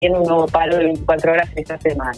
tiene un nuevo paro de 24 horas esta semana.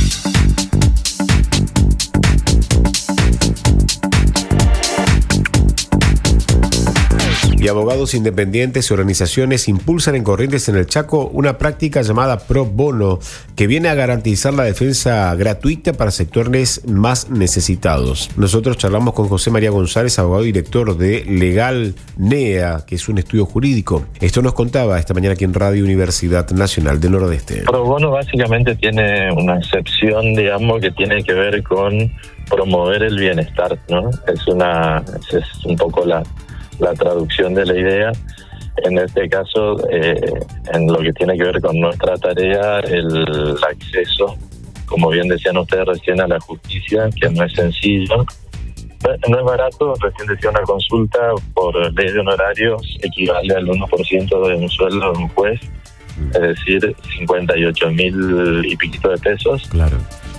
Y abogados independientes y organizaciones impulsan en Corrientes en el Chaco una práctica llamada Pro Bono, que viene a garantizar la defensa gratuita para sectores más necesitados. Nosotros charlamos con José María González, abogado y director de Legal NEA, que es un estudio jurídico. Esto nos contaba esta mañana aquí en Radio Universidad Nacional del Nordeste. Pro Bono básicamente tiene una excepción, digamos, que tiene que ver con promover el bienestar, ¿no? Es un poco la traducción de la idea. En este caso, en lo que tiene que ver con nuestra tarea, el acceso, como bien decían ustedes recién, a la justicia, que no es sencillo, no es barato. Recién decía, una consulta por ley de honorarios equivale al 1% de un sueldo de un juez, es decir, 58.000 y piquito de pesos. Claro.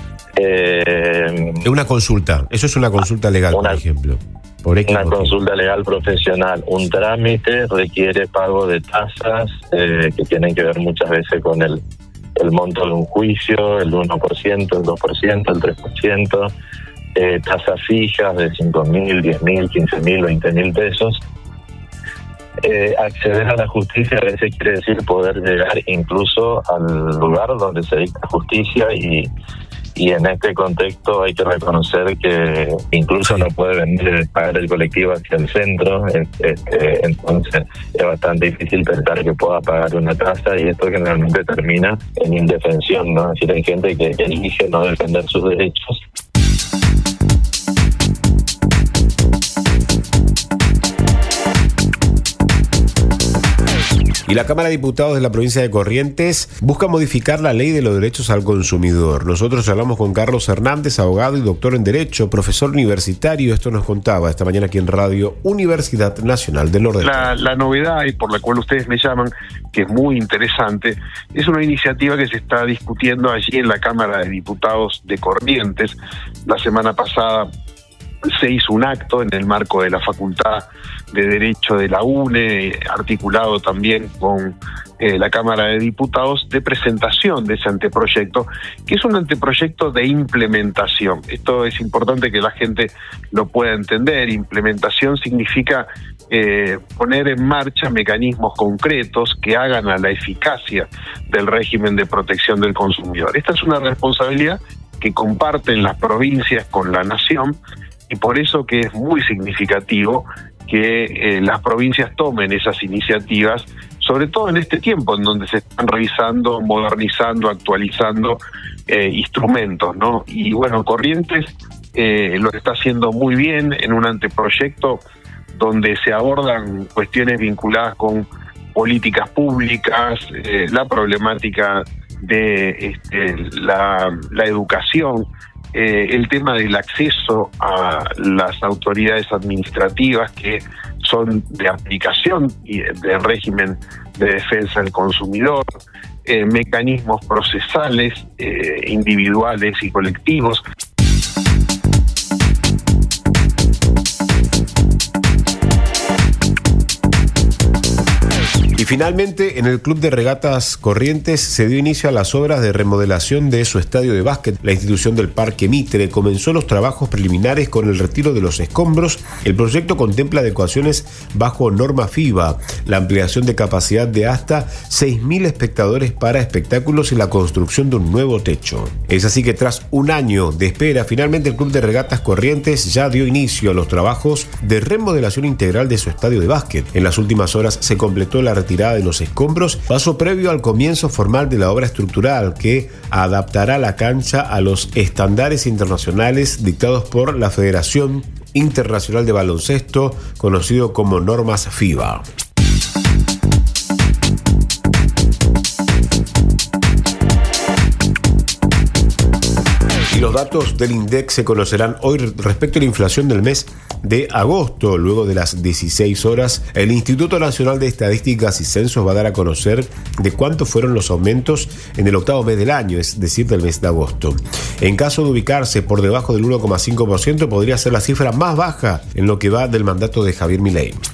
Es una consulta, eso es una consulta legal, por ejemplo. Una consulta legal profesional. Un trámite requiere pago de tasas que tienen que ver muchas veces con el monto de un juicio, el 1%, el 2%, el 3%, tasas fijas de 5.000, 10.000, 15.000, 20.000 pesos. Acceder a la justicia a veces quiere decir poder llegar incluso al lugar donde se dicta justicia, y en este contexto hay que reconocer que incluso no puede venir pagar el colectivo hacia el centro, entonces es bastante difícil pensar que pueda pagar una tasa, y esto generalmente termina en indefensión, ¿no? Es decir, hay gente que elige no defender sus derechos. Y la Cámara de Diputados de la provincia de Corrientes busca modificar la ley de los derechos al consumidor. Nosotros hablamos con Carlos Hernández, abogado y doctor en Derecho, profesor universitario. Esto nos contaba esta mañana aquí en Radio Universidad Nacional del Nordeste. La novedad, y por la cual ustedes me llaman, que es muy interesante, es una iniciativa que se está discutiendo allí en la Cámara de Diputados de Corrientes. La semana pasada se hizo un acto en el marco de la Facultad de Derecho de la UNE, articulado también con la Cámara de Diputados, de presentación de ese anteproyecto, que es un anteproyecto de implementación. Esto es importante que la gente lo pueda entender. Implementación significa poner en marcha mecanismos concretos que hagan a la eficacia del régimen de protección del consumidor. Esta es una responsabilidad que comparten las provincias con la nación, y por eso que es muy significativo que las provincias tomen esas iniciativas, sobre todo en este tiempo en donde se están revisando, modernizando, actualizando instrumentos, ¿no? Y bueno, Corrientes lo está haciendo muy bien en un anteproyecto donde se abordan cuestiones vinculadas con políticas públicas, la problemática de la educación, el tema del acceso a las autoridades administrativas que son de aplicación y del régimen de defensa del consumidor, mecanismos procesales individuales y colectivos. Y finalmente, en el Club de Regatas Corrientes se dio inicio a las obras de remodelación de su estadio de básquet. La institución del Parque Mitre comenzó los trabajos preliminares con el retiro de los escombros. El proyecto contempla adecuaciones bajo norma FIBA, la ampliación de capacidad de hasta 6.000 espectadores para espectáculos y la construcción de un nuevo techo. Es así que tras un año de espera, finalmente el Club de Regatas Corrientes ya dio inicio a los trabajos de remodelación integral de su estadio de básquet. En las últimas horas se completó la retirada de los escombros, paso previo al comienzo formal de la obra estructural que adaptará la cancha a los estándares internacionales dictados por la Federación Internacional de Baloncesto, conocido como normas FIBA. Y los datos del INDEC se conocerán hoy respecto a la inflación del mes de agosto. Luego de las 16 horas, el Instituto Nacional de Estadísticas y Censos va a dar a conocer de cuántos fueron los aumentos en el octavo mes del año, es decir, del mes de agosto. En caso de ubicarse por debajo del 1,5%, podría ser la cifra más baja en lo que va del mandato de Javier Milei.